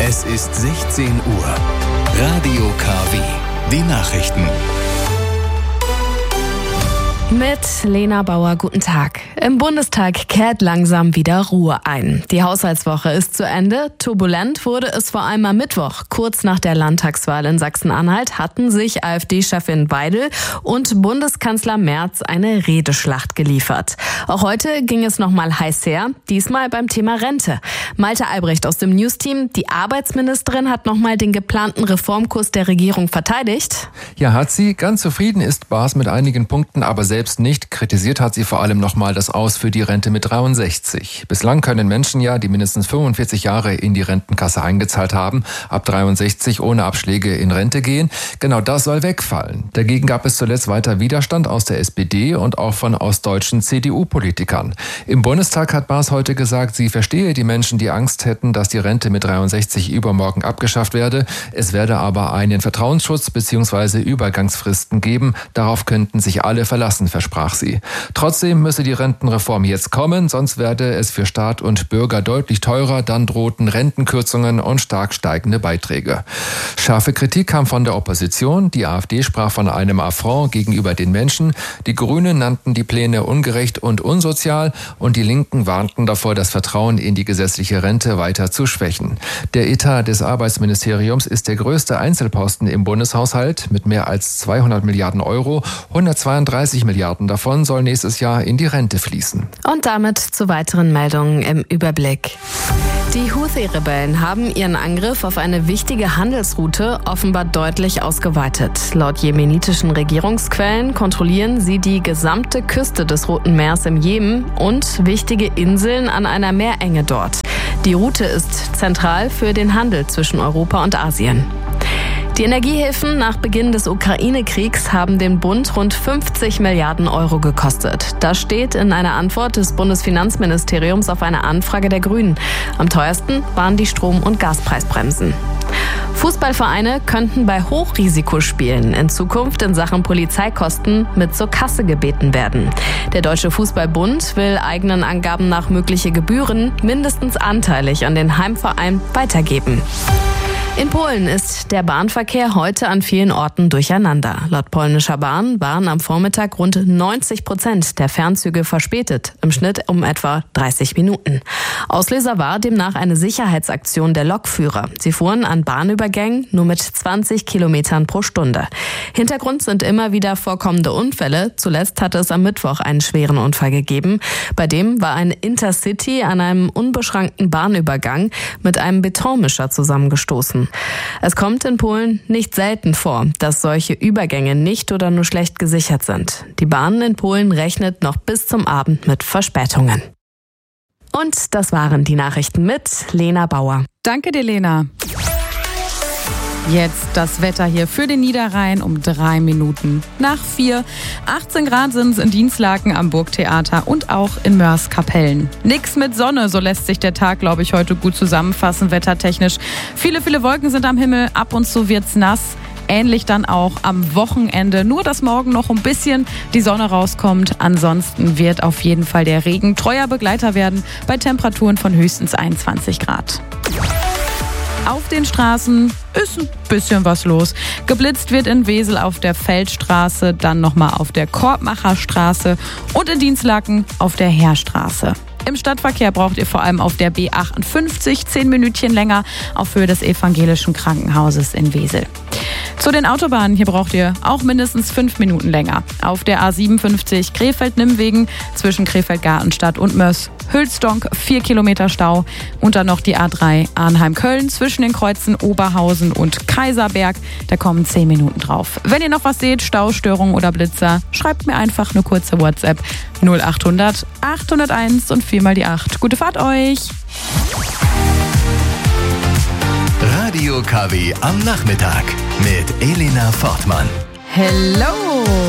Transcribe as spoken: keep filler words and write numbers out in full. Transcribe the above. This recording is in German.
Es ist sechzehn Uhr. Radio K W. Die Nachrichten. Mit Lena Bauer, guten Tag. Im Bundestag kehrt langsam wieder Ruhe ein. Die Haushaltswoche ist zu Ende. Turbulent wurde es vor allem am Mittwoch. Kurz nach der Landtagswahl in Sachsen-Anhalt hatten sich AfD-Chefin Weidel und Bundeskanzler Merz eine Redeschlacht geliefert. Auch heute ging es nochmal heiß her, diesmal beim Thema Rente. Malte Albrecht aus dem News-Team, die Arbeitsministerin hat nochmal den geplanten Reformkurs der Regierung verteidigt. Ja, hat sie. Ganz zufrieden ist Baas mit einigen Punkten, aber selbst nicht. Kritisiert hat sie vor allem nochmal das Aus für die Rente mit dreiundsechzig. Bislang können Menschen ja, die mindestens fünfundvierzig Jahre in die Rentenkasse eingezahlt haben, ab dreiundsechzig ohne Abschläge in Rente gehen. Genau das soll wegfallen. Dagegen gab es zuletzt weiter Widerstand aus der S P D und auch von ostdeutschen C D U-Politikern. Im Bundestag hat Baas heute gesagt, sie verstehe die Menschen, die Angst hätten, dass die Rente mit dreiundsechzig übermorgen abgeschafft werde. Es werde aber einen Vertrauensschutz bzw. Übergangsfristen geben. Darauf könnten sich alle verlassen, versprach sie. Trotzdem müsse die Rentenreform jetzt kommen, sonst werde es für Staat und Bürger deutlich teurer, dann drohten Rentenkürzungen und stark steigende Beiträge. Scharfe Kritik kam von der Opposition, die AfD sprach von einem Affront gegenüber den Menschen, die Grünen nannten die Pläne ungerecht und unsozial und die Linken warnten davor, das Vertrauen in die gesetzliche Rente weiter zu schwächen. Der Etat des Arbeitsministeriums ist der größte Einzelposten im Bundeshaushalt mit mehr als zweihundert Milliarden Euro, hundertzweiunddreißig Milliarden davon soll nächstes Jahr in die Rente fließen. Und damit zu weiteren Meldungen im Überblick. Die Houthi-Rebellen haben ihren Angriff auf eine wichtige Handelsroute offenbar deutlich ausgeweitet. Laut jemenitischen Regierungsquellen kontrollieren sie die gesamte Küste des Roten Meers im Jemen und wichtige Inseln an einer Meerenge dort. Die Route ist zentral für den Handel zwischen Europa und Asien. Die Energiehilfen nach Beginn des Ukraine-Kriegs haben den Bund rund fünfzig Milliarden Euro gekostet. Das steht in einer Antwort des Bundesfinanzministeriums auf eine Anfrage der Grünen. Am teuersten waren die Strom- und Gaspreisbremsen. Fußballvereine könnten bei Hochrisikospielen in Zukunft in Sachen Polizeikosten mit zur Kasse gebeten werden. Der Deutsche Fußballbund will eigenen Angaben nach mögliche Gebühren mindestens anteilig an den Heimverein weitergeben. In Polen ist der Bahnverkehr heute an vielen Orten durcheinander. Laut polnischer Bahn waren am Vormittag rund neunzig Prozent der Fernzüge verspätet, im Schnitt um etwa dreißig Minuten. Auslöser war demnach eine Sicherheitsaktion der Lokführer. Sie fuhren an Bahnübergängen nur mit zwanzig Kilometern pro Stunde. Hintergrund sind immer wieder vorkommende Unfälle. Zuletzt hatte es am Mittwoch einen schweren Unfall gegeben. Bei dem war ein Intercity an einem unbeschrankten Bahnübergang mit einem Betonmischer zusammengestoßen. Es kommt in Polen nicht selten vor, dass solche Übergänge nicht oder nur schlecht gesichert sind. Die Bahn in Polen rechnet noch bis zum Abend mit Verspätungen. Und das waren die Nachrichten mit Lena Bauer. Danke dir, Lena. Jetzt das Wetter hier für den Niederrhein um drei Minuten nach vier. achtzehn Grad sind es in Dinslaken am Burgtheater und auch in Moerskapellen. Nix mit Sonne, so lässt sich der Tag, glaube ich, heute gut zusammenfassen, wettertechnisch. Viele, viele Wolken sind am Himmel, ab und zu wird's nass. Ähnlich dann auch am Wochenende, nur dass morgen noch ein bisschen die Sonne rauskommt. Ansonsten wird auf jeden Fall der Regen treuer Begleiter werden bei Temperaturen von höchstens einundzwanzig Grad. Auf den Straßen ist ein bisschen was los. Geblitzt wird in Wesel auf der Feldstraße, dann nochmal auf der Korbmacherstraße und in Dinslaken auf der Heerstraße. Im Stadtverkehr braucht ihr vor allem auf der B achtundfünfzig zehn Minütchen länger auf Höhe des evangelischen Krankenhauses in Wesel. Zu den Autobahnen, hier braucht ihr auch mindestens fünf Minuten länger. Auf der A siebenundfünfzig Krefeld-Nimwegen zwischen Krefeld-Gartenstadt und Mörs. Hülsdonk, vier Kilometer Stau. Und dann noch die A drei Arnheim-Köln zwischen den Kreuzen Oberhausen und Kaiserberg. Da kommen zehn Minuten drauf. Wenn ihr noch was seht, Staustörungen oder Blitzer, schreibt mir einfach eine kurze WhatsApp. null achthundert achthunderteins und viermal die acht. Gute Fahrt euch! Radio K W am Nachmittag mit Elena Fortmann. Hello!